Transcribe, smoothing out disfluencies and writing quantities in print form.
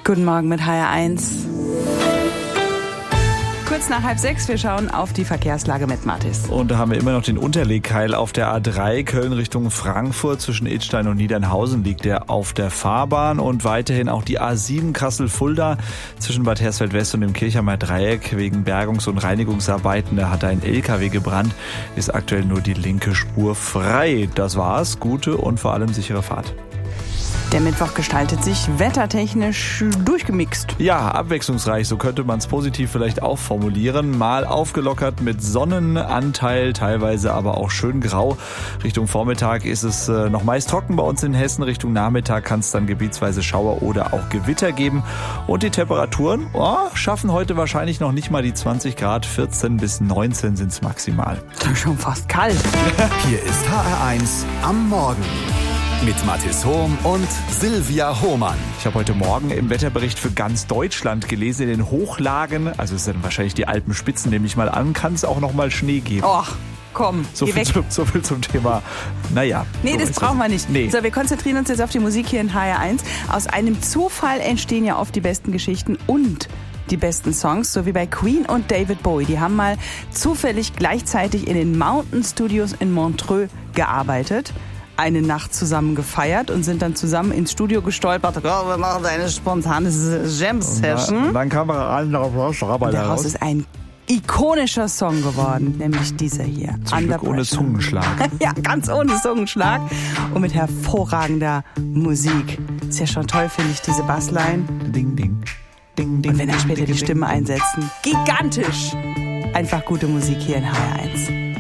Guten Morgen mit HR1. Kurz nach 5:30, wir schauen auf die Verkehrslage mit Mathis. Und da haben wir immer noch den Unterlegkeil auf der A3 Köln Richtung Frankfurt. Zwischen Idstein und Niedernhausen liegt der auf der Fahrbahn. Und weiterhin auch die A7 Kassel-Fulda zwischen Bad Hersfeld-West und dem Kirchheimer Dreieck. Wegen Bergungs- und Reinigungsarbeiten, da hat ein LKW gebrannt, ist aktuell nur die linke Spur frei. Das war's. Gute und vor allem sichere Fahrt. Der Mittwoch gestaltet sich wettertechnisch durchgemixt. Ja, abwechslungsreich, so könnte man es positiv vielleicht auch formulieren. Mal aufgelockert mit Sonnenanteil, teilweise aber auch schön grau. Richtung Vormittag ist es noch meist trocken bei uns in Hessen. Richtung Nachmittag kann es dann gebietsweise Schauer oder auch Gewitter geben. Und die Temperaturen schaffen heute wahrscheinlich noch nicht mal die 20 Grad. 14 bis 19 sind es maximal. Das ist schon fast kalt. Hier ist HR1 am Morgen. Mit Mathis Hohm und Silvia Hohmann. Ich habe heute Morgen im Wetterbericht für ganz Deutschland gelesen, in den Hochlagen, also es sind wahrscheinlich die Alpenspitzen, nehme ich mal an, kann es auch noch mal Schnee geben. Och, komm, So viel zum Thema. Naja. Nee, so das brauchen wir nicht. Nee. So, wir konzentrieren uns jetzt auf die Musik hier in HR1. Aus einem Zufall entstehen ja oft die besten Geschichten und die besten Songs, so wie bei Queen und David Bowie. Die haben mal zufällig gleichzeitig in den Mountain Studios in Montreux gearbeitet, eine Nacht zusammen gefeiert und sind dann zusammen ins Studio gestolpert. Oh, wir machen eine spontane Jam-Session. Und dann kam er raus. Und daraus ist ein ikonischer Song geworden, nämlich dieser hier. Zum Glück ohne Zungenschlag. Ja, ganz ohne Zungenschlag und mit hervorragender Musik. Ist ja schon toll, finde ich, diese Bassline. Ding, ding. Ding, ding. Und wenn dann später die Stimme einsetzen. Gigantisch! Einfach gute Musik hier in HR1.